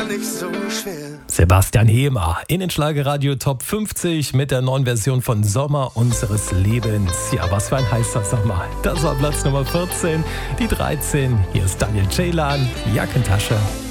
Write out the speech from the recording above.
gar nicht so schwer. Sebastian Hemer in den Schlagerradio Top 50 mit der neuen Version von Sommer unseres Lebens. Ja, was für ein heißer Sommer. Das war Platz Nummer 14, die 13. Hier ist Daniel Ceylan, Jackentasche.